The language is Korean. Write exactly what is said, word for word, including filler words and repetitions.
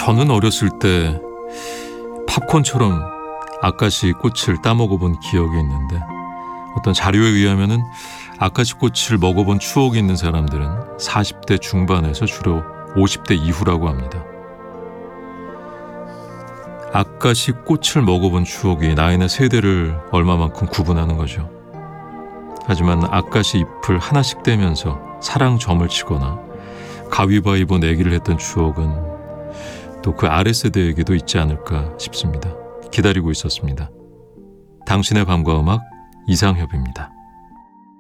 저는 어렸을 때 팝콘처럼 아카시 꽃을 따먹어본 기억이 있는데, 어떤 자료에 의하면은 아카시 꽃을 먹어본 추억이 있는 사람들은 사십 대 중반에서 주로 오십 대 이후라고 합니다. 아카시 꽃을 먹어본 추억이 나이나 세대를 얼마만큼 구분하는 거죠. 하지만 아카시 잎을 하나씩 떼면서 사랑점을 치거나 가위바위보 내기를 했던 추억은 또 그 아래 세대에게도 있지 않을까 싶습니다. 기다리고 있었습니다. 당신의 밤과 음악, 이상협입니다.